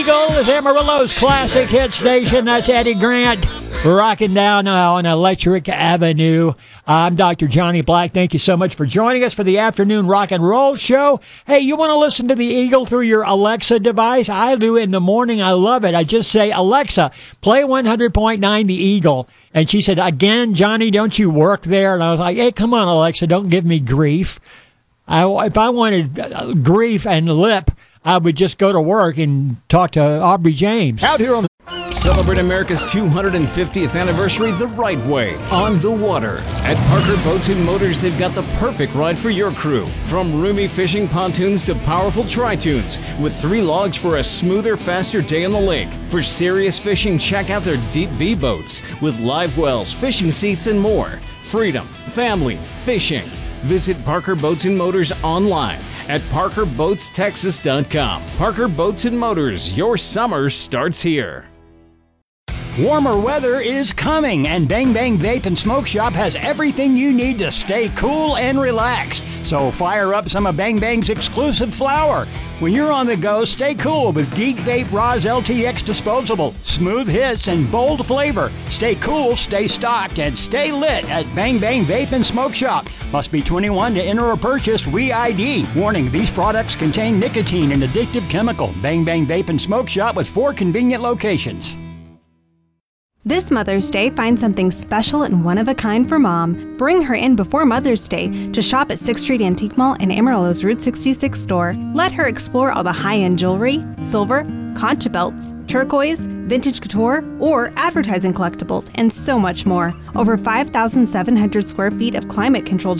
Eagle is Amarillo's classic hit station. That's Eddie Grant rocking down on Electric Avenue. I'm Dr. Johnny Black. Thank you so much for joining us for the afternoon rock and roll show. Hey, you want to listen to the Eagle through your Alexa device? I do in the morning. I love it. I just say, Alexa, play 100.9 the Eagle. And she said, again, Johnny, don't you work there? And I was like, hey, come on, Alexa, don't give me grief. If I wanted grief and lip, I would just go to work and talk to Aubrey James. Out here on Celebrate America's 250th anniversary the right way, on the water. At Parker Boats and Motors, they've got the perfect ride for your crew. From roomy fishing pontoons to powerful tri-tunes, with 3 logs for a smoother, faster day on the lake. For serious fishing, check out their Deep V boats with live wells, fishing seats, and more. Freedom, family, fishing. Visit Parker Boats and Motors online at parkerboatstexas.com. Parker Boats and Motors, your summer starts here. Warmer weather is coming, and Bang Bang Vape and Smoke Shop has everything you need to stay cool and relaxed. So fire up some of Bang Bang's exclusive flower. When you're on the go, stay cool with Geek Vape Roz LTX Disposable. Smooth hits and bold flavor. Stay cool, stay stocked, and stay lit at Bang Bang Vape and Smoke Shop. Must be 21 to enter or purchase. Re-ID. Warning, these products contain nicotine and addictive chemical. Bang Bang Vape and Smoke Shop with 4 convenient locations. This Mother's Day, find something special and one-of-a-kind for Mom. Bring her in before Mother's Day to shop at 6th Street Antique Mall and Amarillo's Route 66 store. Let her explore all the high-end jewelry, silver, concha belts, turquoise, vintage couture, or advertising collectibles, and so much more. Over 5,700 square feet of climate-controlled